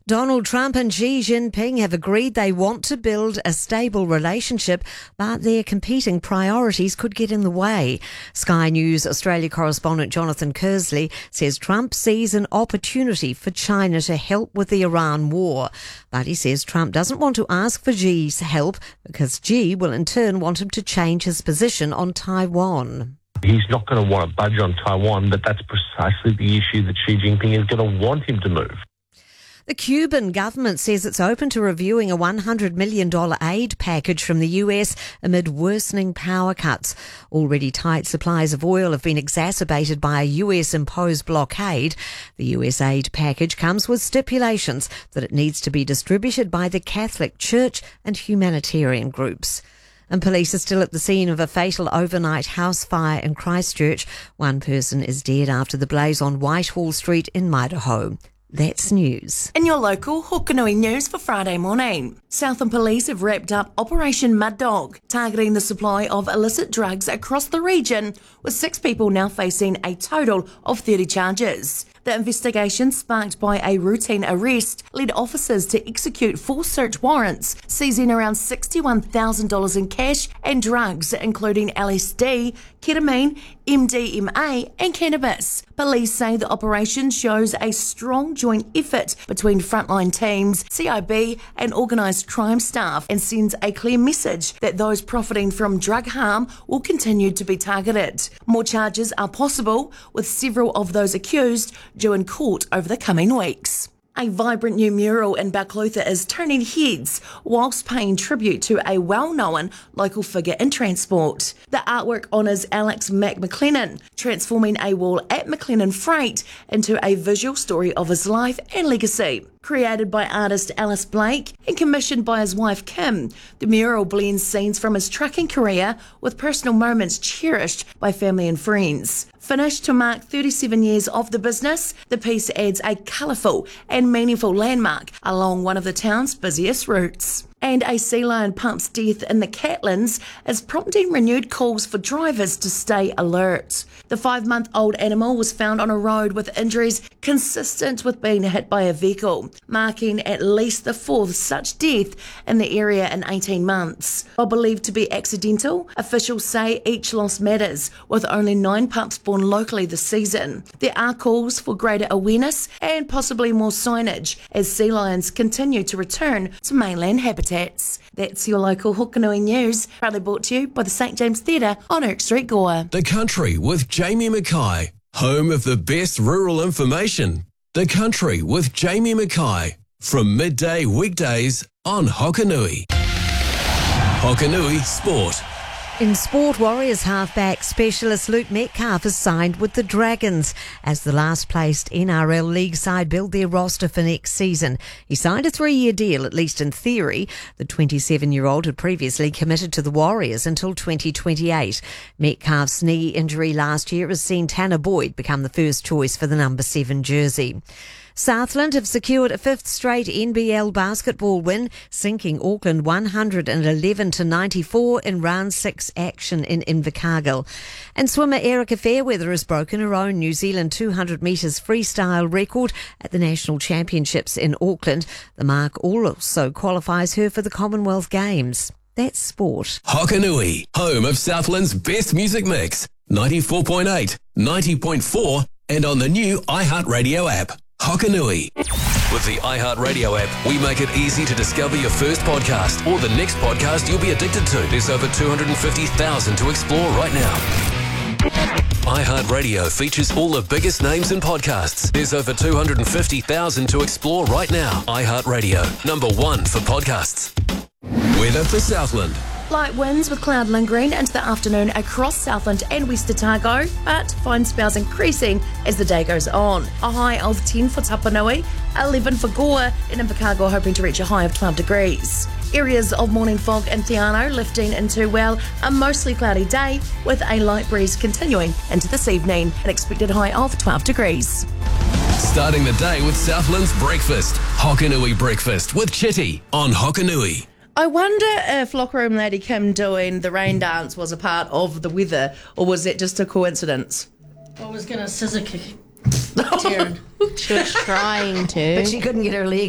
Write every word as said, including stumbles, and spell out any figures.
Donald Trump and Xi Jinping have agreed they want to build a stable relationship, but their competing priorities could get in the way. Sky News Australia correspondent Jonathan Kersley says Trump sees an opportunity for China to help with the Iran war. But he says Trump doesn't want to ask for Xi's help because Xi will in turn want him to change his position on Taiwan. He's not going to want to budge on Taiwan, but that's precisely the issue that Xi Jinping is going to want him to move. The Cuban government says it's open to reviewing a one hundred million dollars aid package from the U S amid worsening power cuts. Already tight supplies of oil have been exacerbated by a U S-imposed blockade. The U S aid package comes with stipulations that it needs to be distributed by the Catholic Church and humanitarian groups. And police are still at the scene of a fatal overnight house fire in Christchurch. One person is dead after the blaze on Whitehall Street in Idaho. That's news. In your local Hokanui news for Friday morning, Southland Police have wrapped up Operation Mud Dog, targeting the supply of illicit drugs across the region, with six people now facing a total of thirty charges. The investigation, sparked by a routine arrest, led officers to execute four search warrants, seizing around sixty-one thousand dollars in cash and drugs, including L S D, ketamine, M D M A and cannabis. Police say the operation shows a strong joint effort between frontline teams, C I B and organised crime staff, and sends a clear message that those profiting from drug harm will continue to be targeted. More charges are possible, with several of those accused due in court over the coming weeks. A vibrant new mural in Balclutha is turning heads whilst paying tribute to a well-known local figure in transport. The artwork honours Alex Mac McLennan, transforming a wall at McLennan Freight into a visual story of his life and legacy. Created by artist Alice Blake and commissioned by his wife Kim, the mural blends scenes from his trucking career with personal moments cherished by family and friends. Finished to mark thirty-seven years of the business, the piece adds a colourful and meaningful landmark along one of the town's busiest routes. And a sea lion pump's death in the Catlins is prompting renewed calls for drivers to stay alert. The five-month-old animal was found on a road with injuries consistent with being hit by a vehicle, marking at least the fourth such death in the area in eighteen months. While believed to be accidental, officials say each loss matters, with only nine pups born locally this season. There are calls for greater awareness and possibly more signage as sea lions continue to return to mainland habitats. That's your local Hokanui news, proudly brought to you by the Saint James Theatre on Erk Street, Gore. The Country with Jamie Mackay, home of the best rural information. The Country with Jamie Mackay, from midday weekdays on Hokanui. Hokanui Sport. In sport, Warriors halfback specialist Luke Metcalf has signed with the Dragons as the last-placed N R L League side build their roster for next season. He signed a three-year deal, at least in theory. The twenty-seven-year-old had previously committed to the Warriors until twenty twenty-eight. Metcalf's knee injury last year has seen Tanner Boyd become the first choice for the number seven jersey. Southland have secured a fifth straight N B L basketball win, sinking Auckland one hundred eleven to ninety-four in round six action in Invercargill. And swimmer Erica Fairweather has broken her own New Zealand two hundred metres freestyle record at the National Championships in Auckland. The mark also qualifies her for the Commonwealth Games. That's sport. Hokanui, home of Southland's best music mix. ninety-four point eight, ninety point four and on the new iHeartRadio app. Hokanui. With the iHeartRadio app, we make it easy to discover your first podcast or the next podcast you'll be addicted to. There's over two hundred fifty thousand to explore right now. iHeartRadio features all the biggest names in podcasts. There's over two hundred fifty thousand to explore right now. iHeartRadio, number one for podcasts. Weather for Southland. Light winds with cloud lingering into the afternoon across Southland and West Otago, but fine spells increasing as the day goes on. A high of ten for Tapanui, eleven for Gore, and Invercargill hoping to reach a high of twelve degrees. Areas of morning fog in Theano lifting into, well, a mostly cloudy day with a light breeze continuing into this evening. An expected high of twelve degrees. Starting the day with Southland's breakfast. Hokanui breakfast with Chitty on Hokanui. I wonder if Locker Room Lady Kim doing the rain dance was a part of the weather, or was it just a coincidence? I was going to scissor kick Taryn. She was trying to. But she couldn't get her leg